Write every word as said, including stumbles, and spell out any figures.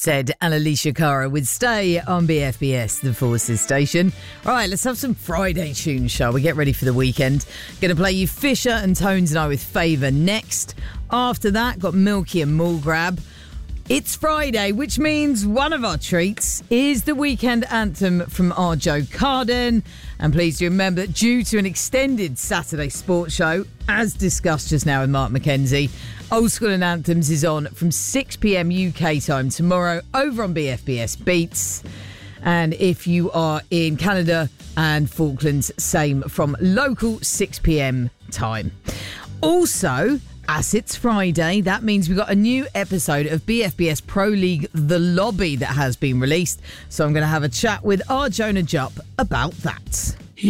said Alicia Cara with Stay on B F B S, the Forces station. All right, let's have some Friday tunes, shall we? Get ready for the weekend. Going to play you Fisher and Tones and I with Favour next. After that, got Milky and Mulgrab. It's Friday, which means one of our treats is the weekend anthem from our Joe Carden. And please do remember that due to an extended Saturday sports show, as discussed just now with Mark McKenzie, Old School and Anthems is on from six p.m. U K time tomorrow over on B F B S Beats. And if you are in Canada and Falklands, same from local six p.m. time. Also, as it's Friday, that means we've got a new episode of B F B S Pro League The Lobby that has been released. So I'm going to have a chat with our Jonah Jupp about that.